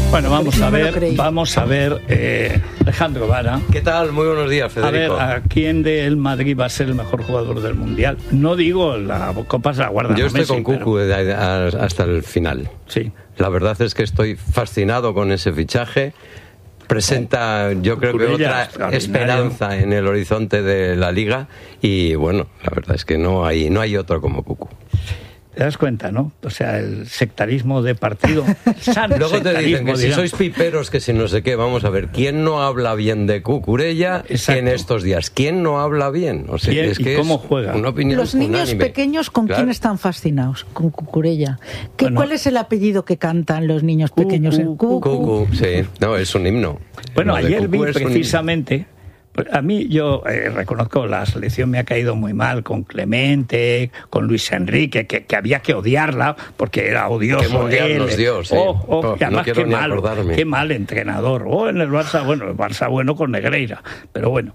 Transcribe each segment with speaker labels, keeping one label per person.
Speaker 1: Bueno, vamos a ver, Alejandro Vara.
Speaker 2: ¿Qué tal? Muy buenos días, Federico.
Speaker 1: A ver, ¿a quién del Madrid va a ser el mejor jugador del Mundial? No digo, la Copa se la guarda.
Speaker 2: Yo estoy con Cucu hasta el final.
Speaker 1: Sí.
Speaker 2: La verdad es que estoy fascinado con ese fichaje. Presenta, yo creo que otra esperanza en el horizonte de la Liga. Y bueno, la verdad es que no hay otro como Cucu.
Speaker 1: ¿Te das cuenta, no? O sea, el sectarismo de partido.
Speaker 2: Luego te dicen que si sois piperos, que si no sé qué, vamos a ver, ¿quién no habla bien de Cucurella en estos días? ¿Quién no habla bien? O sea, es que
Speaker 1: ¿cómo juega?
Speaker 2: Una opinión
Speaker 3: los niños
Speaker 2: unánime.
Speaker 3: Pequeños, ¿con quién están fascinados? Con Cucurella. ¿Cuál es el apellido que cantan los niños pequeños?
Speaker 2: Cucu, sí. No, es un himno.
Speaker 1: Bueno, ayer vi precisamente... A mí, yo reconozco, la selección me ha caído muy mal con Clemente, con Luis Enrique, que había que odiarla porque era odioso.
Speaker 2: Qué mundial nos dio, sí.
Speaker 1: Y además,
Speaker 2: no quiero
Speaker 1: qué mal entrenador. En el Barça bueno con Negreira, pero bueno.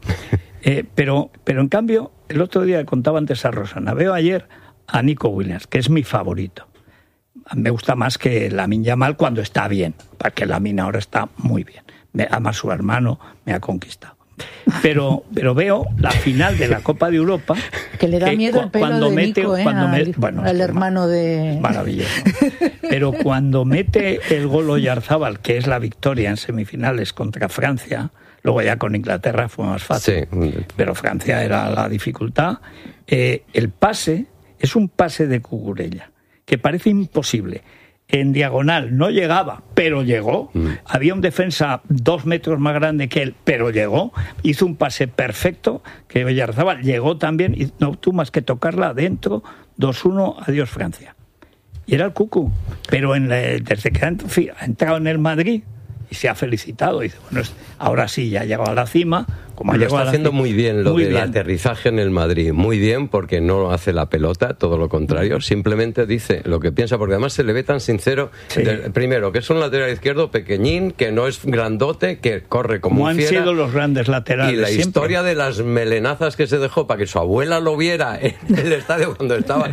Speaker 1: Pero en cambio, el otro día contaba antes a Rosana, veo ayer a Nico Williams, que es mi favorito. Me gusta más que Lamine Yamal cuando está bien, porque Lamine ahora está muy bien. Además, su hermano me ha conquistado. Pero veo la final de la Copa de Europa,
Speaker 3: que le da miedo el pelo de Nico, al hermano de...
Speaker 1: Maravilloso. Pero cuando mete el gol Oyarzábal, que es la victoria en semifinales contra Francia, luego ya con Inglaterra fue más fácil, sí. Pero Francia era la dificultad. El pase es un pase de Cucurella que parece imposible. En diagonal no llegaba, pero llegó. Había un defensa 2 metros más grande que él, pero llegó. Hizo un pase perfecto, que Oyarzábal llegó también, y no tuvo más que tocarla adentro. 2-1, adiós Francia. Y era el Cucu. Pero desde que ha entrado en el Madrid y se ha felicitado, dice, bueno, ahora sí, ya ha llegado a la cima.
Speaker 2: Lo está haciendo muy bien del aterrizaje en el Madrid, muy bien, porque no hace la pelota, todo lo contrario, simplemente dice lo que piensa, porque además se le ve tan sincero. Sí. Primero, que es un lateral izquierdo pequeñín, que no es grandote, que corre como un fiera.
Speaker 1: Han sido los grandes laterales.
Speaker 2: Y la
Speaker 1: siempre.
Speaker 2: Historia de las melenazas que se dejó para que su abuela lo viera en el estadio cuando estaba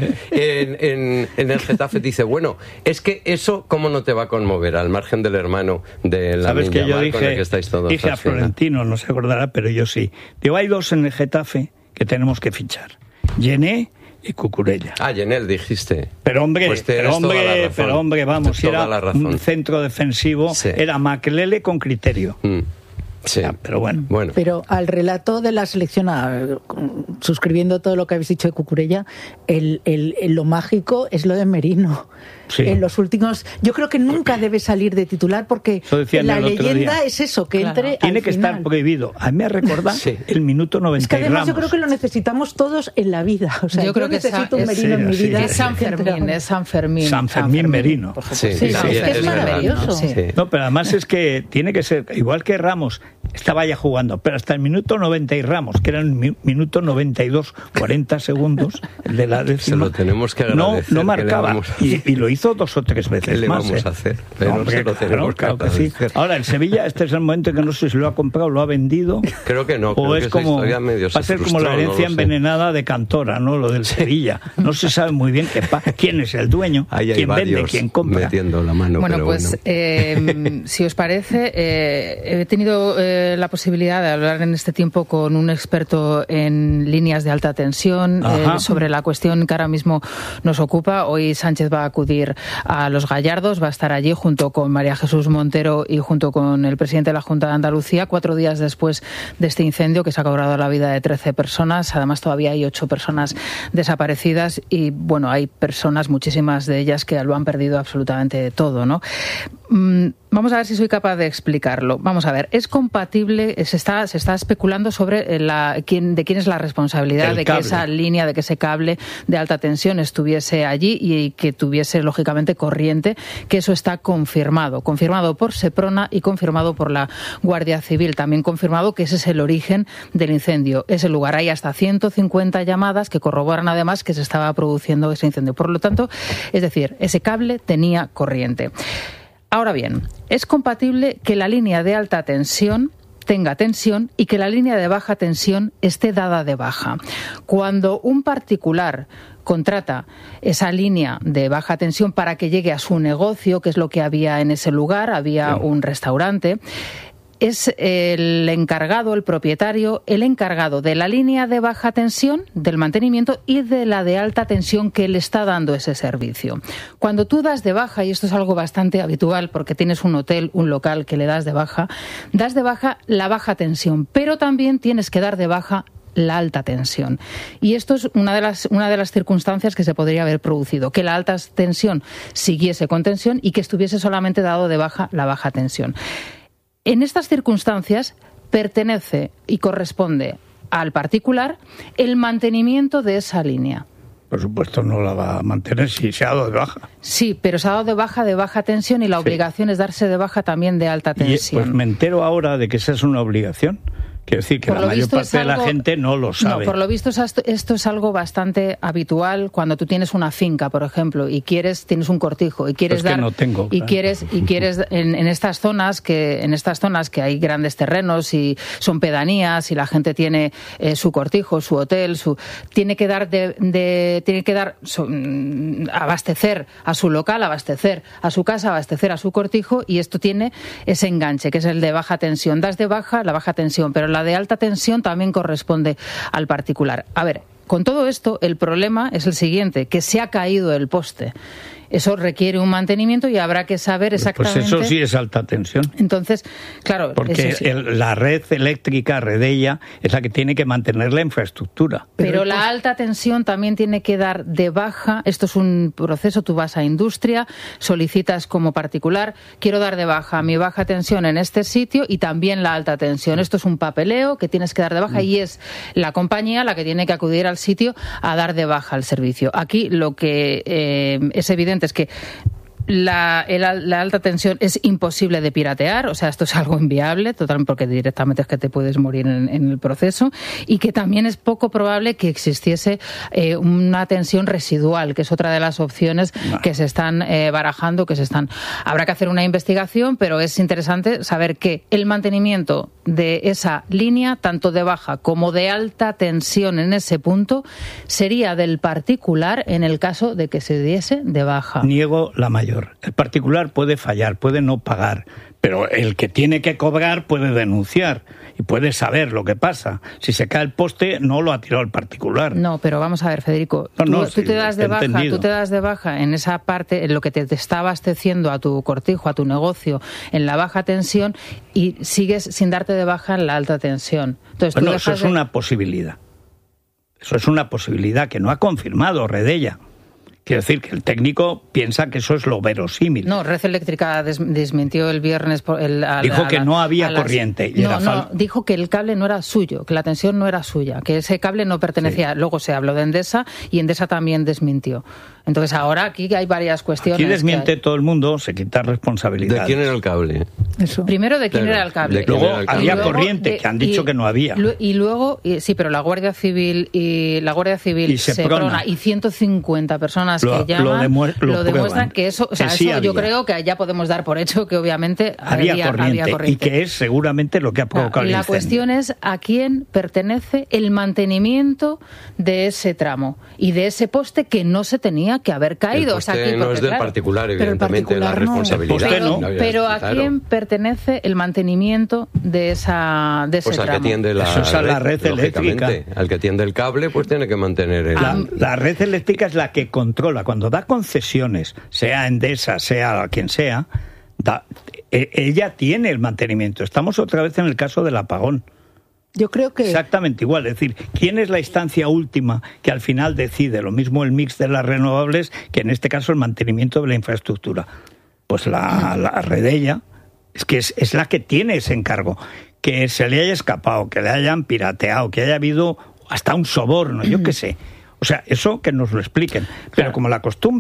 Speaker 2: en el Getafe, dice, bueno, es que eso, ¿cómo no te va a conmover al margen del hermano de la
Speaker 1: ¿Sabes que yo
Speaker 2: dije, con el que estáis todos?
Speaker 1: Dije a Florentino, no se acordará, pero yo sí. Digo, hay 2 en el Getafe que tenemos que fichar. Yené y Cucurella.
Speaker 2: Yenel dijiste.
Speaker 1: Pero hombre,
Speaker 2: pues
Speaker 1: vamos, si era un centro defensivo, sí. Era Makelele con criterio.
Speaker 2: Sí.
Speaker 1: Pero bueno.
Speaker 3: Pero al relato de la selección, suscribiendo todo lo que habéis dicho de Cucurella, lo mágico es lo de Merino. Sí. En los últimos, yo creo que nunca debe salir de titular, porque la leyenda es eso, que entre
Speaker 1: tiene al que final. Estar prohibido. A mí me recuerda el minuto 90.
Speaker 3: Es que además yo creo que lo necesitamos todos en la vida. O sea, yo creo que necesito un Merino en mi vida.
Speaker 4: Es San Fermín.
Speaker 1: San Fermín Merino.
Speaker 3: Es maravilloso.
Speaker 1: Sí. No, pero además es que tiene que ser, igual que Ramos, estaba ya jugando, pero hasta el minuto 90 y Ramos, que era el minuto 92, 40 segundos, el de la décima.
Speaker 2: Se lo tenemos que agradecer.
Speaker 1: No marcaba. Y lo hizo 2 o 3 veces.
Speaker 2: ¿Qué le vamos a hacer? Pero se lo tenemos que agradecer.
Speaker 1: Sí. Ahora, el Sevilla, este es el momento en que no sé si lo ha comprado, lo ha vendido.
Speaker 2: Creo que no.
Speaker 1: O es como, va a ser como la herencia envenenada de Cantora, ¿no? Lo del Sevilla. No se sabe muy bien quién es el dueño, quién vende, quién compra.
Speaker 2: Metiendo la mano.
Speaker 4: Bueno, pues si os parece, he tenido la posibilidad de hablar en este tiempo con un experto en líneas de alta tensión sobre la cuestión que ahora mismo nos ocupa. Hoy Sánchez va a acudir a Los Gallardos, va a estar allí junto con María Jesús Montero y junto con el presidente de la Junta de Andalucía, 4 días después de este incendio que se ha cobrado la vida de 13 personas. Además, todavía hay 8 personas desaparecidas y, bueno, hay personas, muchísimas de ellas, que lo han perdido absolutamente todo, ¿no? Vamos a ver si soy capaz de explicarlo. Vamos a ver, es compatible, se está especulando sobre de quién es la responsabilidad de que esa línea, de que ese cable de alta tensión estuviese allí y que tuviese, lógicamente, corriente, que eso está confirmado por Seprona y confirmado por la Guardia Civil, también confirmado que ese es el origen del incendio. Ese lugar, hay hasta 150 llamadas que corroboran además que se estaba produciendo ese incendio. Por lo tanto, es decir, ese cable tenía corriente. Ahora bien, es compatible que la línea de alta tensión tenga tensión y que la línea de baja tensión esté dada de baja. Cuando un particular contrata esa línea de baja tensión para que llegue a su negocio, que es lo que había en ese lugar, había un restaurante, es el encargado, el propietario, el encargado de la línea de baja tensión, del mantenimiento y de la de alta tensión que le está dando ese servicio. Cuando tú das de baja, y esto es algo bastante habitual porque tienes un hotel, un local que le das de baja la baja tensión, pero también tienes que dar de baja la alta tensión. Y esto es una de las circunstancias que se podría haber producido, que la alta tensión siguiese con tensión y que estuviese solamente dado de baja la baja tensión. En estas circunstancias pertenece y corresponde al particular el mantenimiento de esa línea.
Speaker 1: Por supuesto no la va a mantener si se ha dado de baja.
Speaker 4: Sí, pero se ha dado de baja tensión y la obligación es darse de baja también de alta tensión.
Speaker 1: Y pues me entero ahora de que esa es una obligación. Quiero decir que la mayor parte de la gente no lo sabe.
Speaker 4: No, por lo visto esto es algo bastante habitual cuando tú tienes una finca, por ejemplo, y tienes un cortijo y quieres dar,
Speaker 1: no tengo,
Speaker 4: y quieres en estas zonas que hay grandes terrenos y son pedanías y la gente tiene su cortijo, su hotel, tiene que abastecer a su local, abastecer a su casa, abastecer a su cortijo, y esto tiene ese enganche que es el de baja tensión. Das de baja la baja tensión, pero la de alta tensión también corresponde al particular. A ver, con todo esto, el problema es el siguiente, que se ha caído el poste. Eso requiere un mantenimiento y habrá que saber exactamente...
Speaker 1: Pues eso sí es alta tensión.
Speaker 4: Entonces, claro...
Speaker 1: Porque sí. La red eléctrica, Redella, es la que tiene que mantener la infraestructura.
Speaker 4: Pero la alta tensión también tiene que dar de baja. Esto es un proceso, tú vas a industria, solicitas como particular, quiero dar de baja mi baja tensión en este sitio y también la alta tensión. Esto es un papeleo que tienes que dar de baja y es la compañía la que tiene que acudir al sitio a dar de baja el servicio. Aquí lo que es evidente es que la alta tensión es imposible de piratear, o sea, esto es algo inviable, totalmente, porque directamente es que te puedes morir en el proceso, y que también es poco probable que existiese una tensión residual, que es otra de las opciones que se están barajando, habrá que hacer una investigación, pero es interesante saber que el mantenimiento de esa línea, tanto de baja como de alta tensión en ese punto, sería del particular en el caso de que se diese de baja.
Speaker 1: Niego la mayor. El particular puede fallar, puede no pagar, pero el que tiene que cobrar puede denunciar y puede saber lo que pasa. Si se cae el poste, no lo ha tirado el particular.
Speaker 4: No, pero vamos a ver, Federico, tú te das de baja en esa parte, en lo que te está abasteciendo a tu cortijo, a tu negocio, en la baja tensión, y sigues sin darte de baja en la alta tensión. Entonces,
Speaker 1: bueno, eso es una posibilidad. Eso es una posibilidad que no ha confirmado Redella. Quiero decir que el técnico piensa que eso es lo verosímil.
Speaker 4: No, Red Eléctrica desmintió el viernes...
Speaker 1: Dijo que no había corriente.
Speaker 4: Dijo que el cable no era suyo, que la tensión no era suya, que ese cable no pertenecía. Sí. Luego se habló de Endesa y Endesa también desmintió. Entonces ahora aquí hay varias cuestiones.
Speaker 1: Aquí desmiente todo el mundo, se quita responsabilidad.
Speaker 2: ¿De quién era el cable?
Speaker 4: Eso. Primero, ¿de quién era el cable?
Speaker 1: Luego había corriente, que han dicho que no había.
Speaker 4: Y luego, sí, pero la Guardia Civil Seprona y 150 personas que llaman lo demuestran que eso, o sea, que sí, eso yo creo que ya podemos dar por hecho que obviamente había corriente.
Speaker 1: Y que es seguramente lo que ha provocado el incendio.
Speaker 4: La cuestión es a quién pertenece el mantenimiento de ese tramo y de ese poste que no se tenía que haber caído.
Speaker 2: El poste no es del particular, evidentemente, la responsabilidad.
Speaker 4: Pero ¿a quién pertenece el mantenimiento de ese tramo?
Speaker 2: Al que tiende la red eléctrica. Al que tiende el cable, pues tiene que mantener
Speaker 1: la red eléctrica es la que controla. Cuando da concesiones, sea Endesa, sea quien sea, ella tiene el mantenimiento. Estamos otra vez en el caso del apagón.
Speaker 3: Yo creo que...
Speaker 1: Exactamente igual, es decir, ¿quién es la instancia última que al final decide? Lo mismo el mix de las renovables que en este caso el mantenimiento de la infraestructura. Pues la Redella es la que tiene ese encargo. Que se le haya escapado, que le hayan pirateado, que haya habido hasta un soborno, yo qué sé. O sea, eso que nos lo expliquen. Pero como la costumbre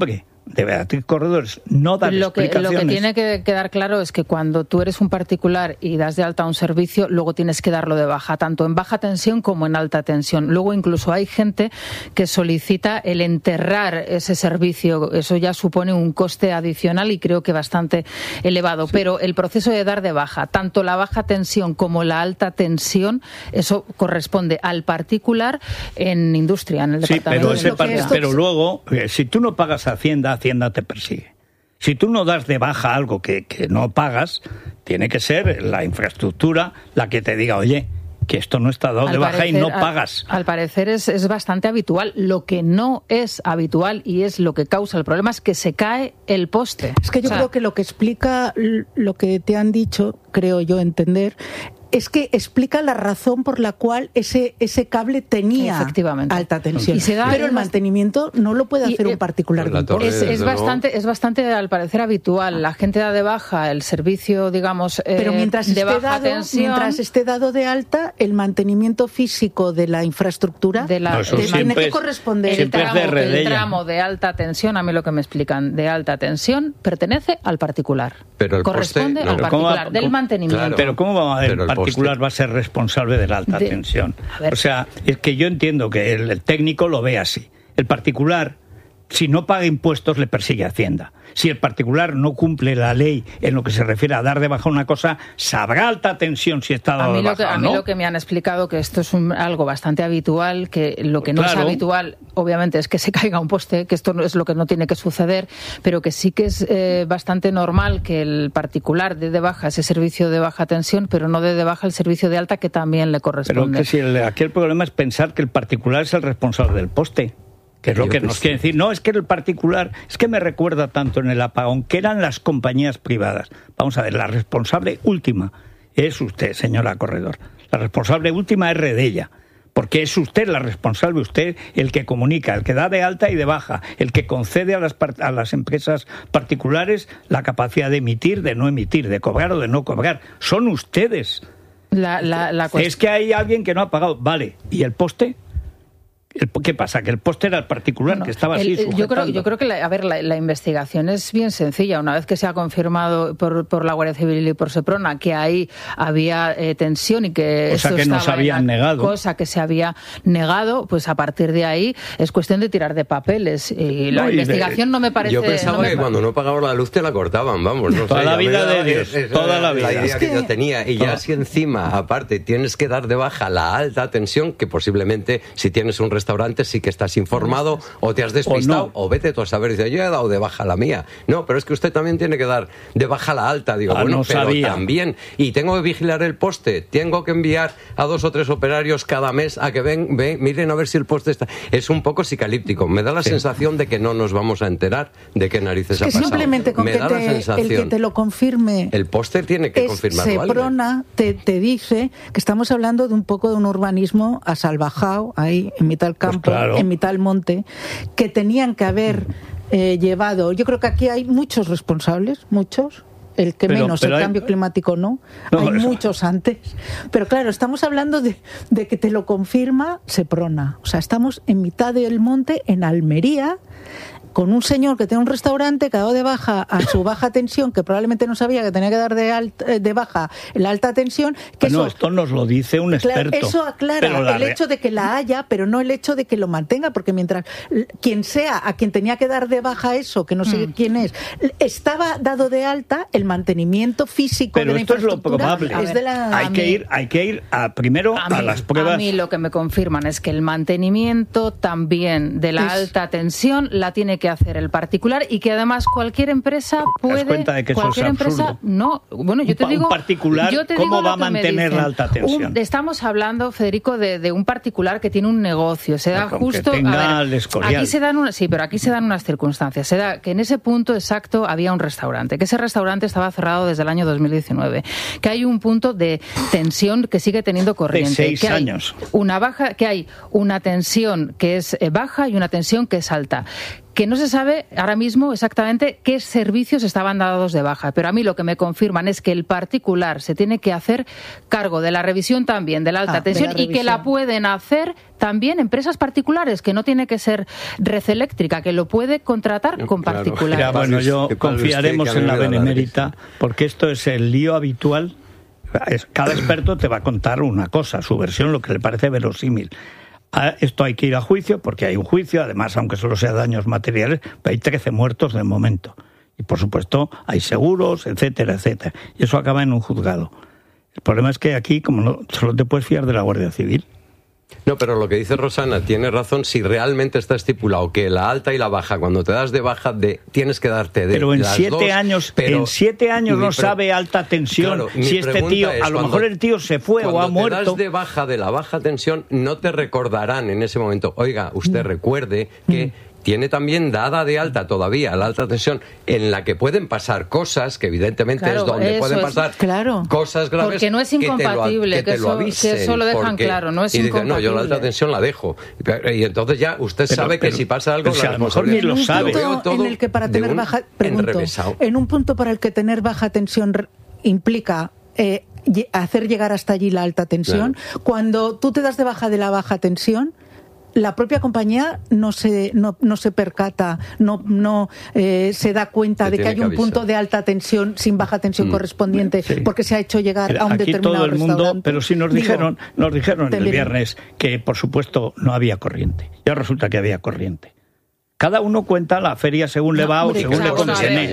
Speaker 1: de Beatriz Corredor es no dar explicaciones.
Speaker 4: Lo que tiene que quedar claro es que cuando tú eres un particular y das de alta un servicio, luego tienes que darlo de baja, tanto en baja tensión como en alta tensión. Luego incluso hay gente que solicita el enterrar ese servicio. Eso ya supone un coste adicional y creo que bastante elevado. Sí. Pero el proceso de dar de baja, tanto la baja tensión como la alta tensión, eso corresponde al particular en industria, en el departamento.
Speaker 1: Sí, pero luego, si tú no pagas a Hacienda te persigue. Si tú no das de baja algo que no pagas, tiene que ser la infraestructura la que te diga, oye, que esto no está dado de baja y no pagas.
Speaker 4: Al parecer es bastante habitual. Lo que no es habitual y es lo que causa el problema es que se cae el poste.
Speaker 3: Es que yo creo que lo que explica lo que te han dicho, creo yo entender, es que explica la razón por la cual ese cable tenía alta tensión. Pero el mantenimiento no lo puede hacer un particular.
Speaker 4: Es bastante, al parecer, habitual. La gente da de baja el servicio, digamos,
Speaker 3: pero mientras
Speaker 4: de baja tensión.
Speaker 3: Mientras esté dado de alta, el mantenimiento físico de la infraestructura tiene que corresponder.
Speaker 4: El tramo de alta tensión, a mí lo que me explican, de alta tensión, pertenece al particular.
Speaker 2: Pero el
Speaker 4: corresponde al particular, del mantenimiento.
Speaker 1: Claro. Pero ¿cómo va el particular va a ser responsable de la alta tensión? O sea, es que yo entiendo que el técnico lo ve así. El particular, si no paga impuestos, le persigue Hacienda. Si el particular no cumple la ley en lo que se refiere a dar de baja una cosa, sabrá alta tensión si está dado de baja o no.
Speaker 4: A mí lo que me han explicado, que esto es algo bastante habitual, que lo que no es habitual, obviamente, es que se caiga un poste, que esto es lo que no tiene que suceder, pero que sí que es bastante normal que el particular dé de baja ese servicio de baja tensión, pero no dé de baja el servicio de alta que también le corresponde.
Speaker 1: Pero que aquí el problema es pensar que el particular es el responsable del poste. Que es lo que nos quiere decir. No, es que el particular, es que me recuerda tanto en el apagón, que eran las compañías privadas. Vamos a ver, la responsable última es usted, señora Corredor. La responsable última es Redella, porque es usted la responsable, usted el que comunica, el que da de alta y de baja, el que concede a las empresas particulares la capacidad de emitir, de no emitir, de cobrar o de no cobrar. Son ustedes. Es que hay alguien que no ha pagado. Vale, ¿y el poste? ¿Qué pasa? ¿Que el poste era el particular que estaba así sujetando?
Speaker 4: Yo creo que la investigación es bien sencilla. Una vez que se ha confirmado por la Guardia Civil y por Seprona que ahí había tensión y que
Speaker 1: cosa que nos habían negado.
Speaker 4: Cosa que se había negado, pues a partir de ahí es cuestión de tirar de papeles. Y la investigación no me parece...
Speaker 2: Yo pensaba que cuando no pagaba la luz te la cortaban, vamos. No
Speaker 1: toda
Speaker 2: sé,
Speaker 1: la vida de Dios, toda la vida.
Speaker 2: La idea que yo tenía. Y ya si encima, aparte, tienes que dar de baja la alta tensión, que posiblemente si tienes un restaurante sí que estás informado o te has despistado o vete tú a saber, dice, yo he dado de baja la mía. No, pero es que usted también tiene que dar de baja la alta. Digo, bueno, no pero sabía. También. Y tengo que vigilar el poste. Tengo que enviar a 2 o 3 operarios cada mes a que ven, miren a ver si el poste está... Es un poco psicalíptico. Me da la sensación de que no nos vamos a enterar de qué narices ha pasado.
Speaker 3: Simplemente con
Speaker 2: el
Speaker 3: que te lo confirme...
Speaker 2: El poste tiene que confirmarlo.
Speaker 3: Seprona te dice que estamos hablando de un poco de un urbanismo asalvajado ahí en mitad del campo. Pues claro. En mitad del monte, que tenían que haber llevado. Yo creo que aquí hay muchos responsables, muchos. El que menos, el cambio climático no. Hay muchos antes. Pero claro, estamos hablando de que te lo confirma Seprona. O sea, estamos en mitad del monte, en Almería, con un señor que tiene un restaurante que ha dado de baja a su baja tensión, que probablemente no sabía que tenía que dar de baja la alta tensión. Que
Speaker 1: bueno, esto nos lo dice un experto.
Speaker 3: Eso aclara el hecho de que la haya, pero no el hecho de que lo mantenga, porque mientras quien sea a quien tenía que dar de baja eso, que no sé quién es, estaba dado de alta, el mantenimiento físico
Speaker 1: pero
Speaker 3: de la infraestructura
Speaker 1: es lo probable.
Speaker 3: Es de la...
Speaker 1: Hay que ir primero a las pruebas.
Speaker 4: A mí lo que me confirman es que el mantenimiento también de la alta tensión la tiene que hacer el particular y que además cualquier empresa puede... ¿Te das
Speaker 1: cuenta de que eso es absurdo?
Speaker 4: No, bueno, yo te digo...
Speaker 1: Un particular, ¿cómo va a mantener la alta tensión?
Speaker 4: Estamos hablando, Federico, de un particular que tiene un negocio. Se da justo...
Speaker 1: Que tenga el Escorial.
Speaker 4: Aquí se dan pero aquí se dan unas circunstancias. Se da que en ese punto exacto había un restaurante, que ese restaurante estaba cerrado desde el año 2019, que hay un punto de tensión que sigue teniendo corriente.
Speaker 1: De 6 años.
Speaker 4: Que hay una tensión que es baja y una tensión que es alta. que no se sabe ahora mismo exactamente qué servicios estaban dados de baja, pero a mí lo que me confirman es que el particular se tiene que hacer cargo de la revisión también de la alta tensión y que la pueden hacer también empresas particulares, que no tiene que ser Red Eléctrica, que lo puede contratar con particulares.
Speaker 1: Mira, bueno, yo confiaremos en la benemérita, porque esto es el lío habitual. Cada experto te va a contar una cosa, su versión, lo que le parece verosímil. Esto hay que ir a juicio, porque hay un juicio, además, aunque solo sea daños materiales, hay 13 muertos de momento. Y, por supuesto, hay seguros, etcétera, etcétera. Y eso acaba en un juzgado. El problema es que aquí, como no, solo te puedes fiar de la Guardia Civil.
Speaker 2: No, pero lo que dice Rosana tiene razón si realmente está estipulado que la alta y la baja, cuando te das de baja, tienes que darte de
Speaker 1: pero en
Speaker 2: las
Speaker 1: 7
Speaker 2: dos,
Speaker 1: años,
Speaker 2: pero
Speaker 1: en 7 años no sabe alta tensión, claro, si este tío, a lo mejor el tío se fue o ha muerto.
Speaker 2: Cuando te das de baja de la baja tensión, no te recordarán en ese momento, oiga, usted recuerde que tiene también dada de alta todavía la alta tensión, en la que pueden pasar cosas, que evidentemente es donde pueden pasar cosas graves.
Speaker 4: Porque no es incompatible, que eso lo dejan claro, no es incompatible. Y dicen, no, yo
Speaker 2: la alta tensión la dejo. Y entonces ya usted sabe que si pasa algo,
Speaker 1: a lo mejor ni lo sabe.
Speaker 3: En el que para tener baja, en un punto para el que tener baja tensión implica hacer llegar hasta allí la alta tensión, cuando tú te das de baja de la baja tensión, la propia compañía no se percata, no se da cuenta de que hay un punto de alta tensión sin baja tensión correspondiente, porque se ha hecho llegar a un determinado
Speaker 1: todo el mundo, pero sí nos dijeron el viernes que por supuesto no había corriente. Ya resulta que había corriente. Cada uno cuenta la feria según le va o según le conviene.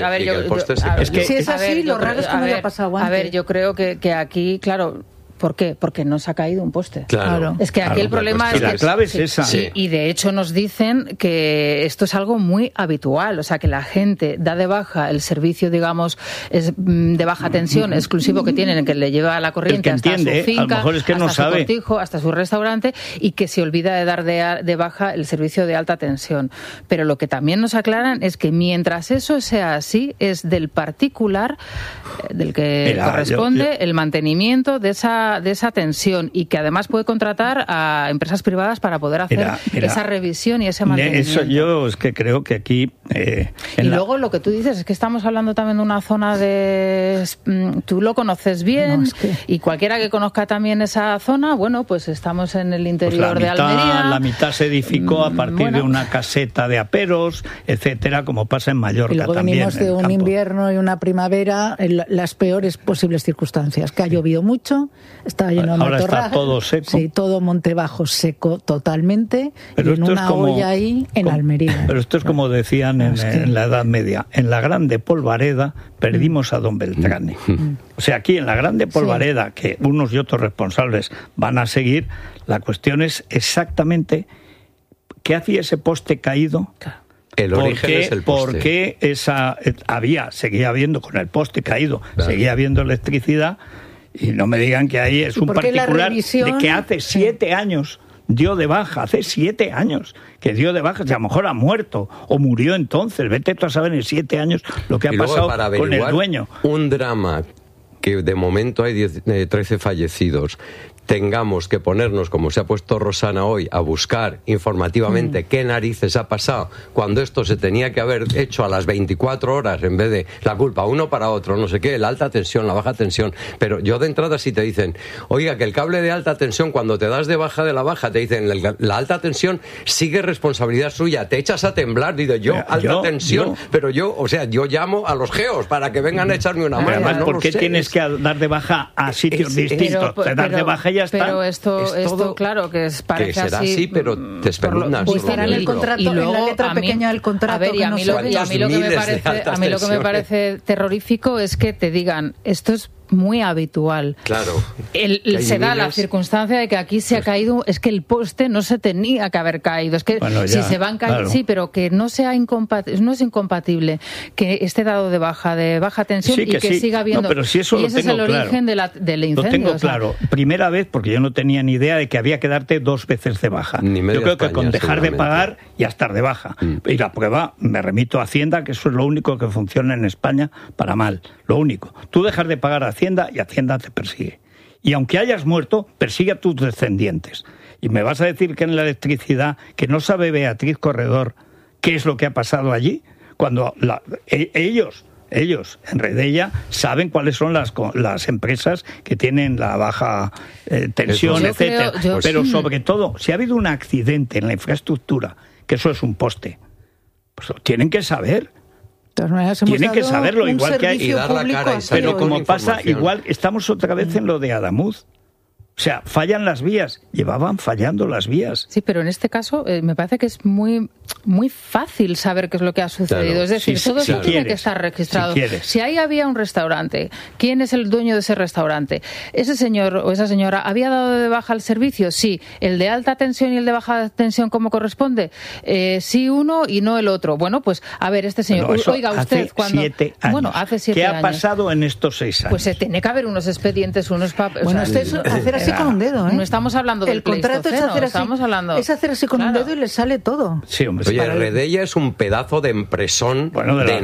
Speaker 3: Si es así, lo raro es que no haya pasado antes.
Speaker 4: A ver, yo creo que aquí, claro. ¿Por qué? Porque no se ha caído un poste.
Speaker 2: Claro.
Speaker 4: Es que aquí el problema es que...
Speaker 1: La clave es esa.
Speaker 4: Sí, y de hecho nos dicen que esto es algo muy habitual. O sea, que la gente da de baja el servicio, digamos, de baja tensión exclusivo que tienen, que le lleva la corriente hasta su finca,
Speaker 1: a lo mejor es que
Speaker 4: hasta
Speaker 1: su
Speaker 4: cortijo, hasta su restaurante, y que se olvida de dar de baja el servicio de alta tensión. Pero lo que también nos aclaran es que mientras eso sea así, es del particular, del que corresponde el mantenimiento de esa tensión, y que además puede contratar a empresas privadas para poder hacer esa revisión y ese mantenimiento.
Speaker 1: Eso yo es que creo que aquí...
Speaker 4: luego lo que tú dices es que estamos hablando también de una zona de... Tú lo conoces bien, y cualquiera que conozca también esa zona, bueno, pues estamos en el interior de Almería.
Speaker 1: La mitad se edificó a partir de una caseta de aperos, etcétera, como pasa en Mallorca.
Speaker 3: Y luego
Speaker 1: también
Speaker 3: venimos de un invierno y una primavera en las peores posibles circunstancias, que ha llovido mucho, estaba lleno de matorral.
Speaker 1: Ahora está todo seco.
Speaker 3: Sí, todo monte bajo seco totalmente, pero y en una olla ahí en Almería.
Speaker 1: Pero esto es como decían en la Edad Media, en la Grande Polvareda perdimos a don Beltrane. O sea, aquí en la Grande Polvareda, que unos y otros responsables van a seguir, la cuestión es exactamente qué hacía ese poste caído.
Speaker 2: El origen es el poste.
Speaker 1: Porque seguía habiendo con el poste caído, seguía habiendo electricidad. Y no me digan que ahí es un particular de que hace 7 años dio de baja, hace 7 años que dio de baja, si a lo mejor ha muerto o murió entonces, vete tú a saber en 7 años lo que ha pasado con el dueño.
Speaker 2: Un drama que de momento hay 13 fallecidos, tengamos que ponernos, como se ha puesto Rosana hoy, a buscar informativamente qué narices ha pasado, cuando esto se tenía que haber hecho a las 24 horas en vez de la culpa uno para otro, no sé qué, la alta tensión, la baja tensión. Pero yo de entrada si te dicen, oiga, que el cable de alta tensión, cuando te das de baja de la baja, te dicen, la alta tensión sigue responsabilidad suya, te echas a temblar, dice yo, alta tensión, pero yo llamo a los geos para que vengan a echarme una mano.
Speaker 1: Además, ¿por qué tienes que dar de baja a sitios distintos? Te das de baja y ya está.
Speaker 4: Pero esto claro, que parece
Speaker 2: que será
Speaker 4: así,
Speaker 2: pero te espelunas.
Speaker 3: Pues estará en el contrato, y luego, en la letra pequeña del contrato.
Speaker 4: A ver, y a mí lo que me parece terrorífico es que te digan, esto es muy habitual.
Speaker 2: Claro.
Speaker 4: Se da la circunstancia de que aquí se ha caído, es que el poste no se tenía que haber caído. Es que si se van cayendo, sí, pero que no sea no es incompatible que esté dado de baja tensión y que siga habiendo.
Speaker 1: No, pero si eso
Speaker 4: y ese es el origen del incendio.
Speaker 1: Lo tengo claro. Primera vez, porque yo no tenía ni idea de que había que darte 2 veces de baja. Yo creo que con dejar de pagar ya estar de baja. Y la prueba, me remito a Hacienda, que eso es lo único que funciona en España para mal. Lo único. Tú dejas de pagar a Hacienda y Hacienda te persigue. Y aunque hayas muerto, persigue a tus descendientes. Y me vas a decir que en la electricidad, que no sabe Beatriz Corredor qué es lo que ha pasado allí, cuando ellos en Redella saben cuáles son las empresas que tienen la baja tensión, etcétera. Pero sobre todo, si ha habido un accidente en la infraestructura, que eso es un poste, pues lo tienen que saber. Tienen que saberlo, igual que hay,
Speaker 2: y dar la cara,
Speaker 1: pero como pasa, igual estamos otra vez en lo de Adamuz. O sea, fallan las vías, llevaban fallando las vías.
Speaker 4: Sí, pero en este caso me parece que es muy fácil saber qué es lo que ha sucedido. Claro. Es decir, todo eso tiene que estar registrado. Si ahí había un restaurante, ¿quién es el dueño de ese restaurante? ¿Ese señor o esa señora había dado de baja el servicio? Sí. ¿El de alta tensión y el de baja tensión cómo corresponde? Sí uno y no el otro. Bueno, pues a ver, este señor, oiga usted,
Speaker 1: hace 7 años.
Speaker 4: Bueno, hace 7 años.
Speaker 1: ¿Qué ha pasado en estos 6 años?
Speaker 4: Pues tiene que haber unos expedientes, unos papeles.
Speaker 3: Bueno, esto es hacer así con un dedo, ¿eh?
Speaker 4: No estamos hablando del
Speaker 3: contrato, es hacer así, es hacer así con un dedo y le sale todo.
Speaker 1: Sí, hombre.
Speaker 2: Oye, Redella es un pedazo de empresón de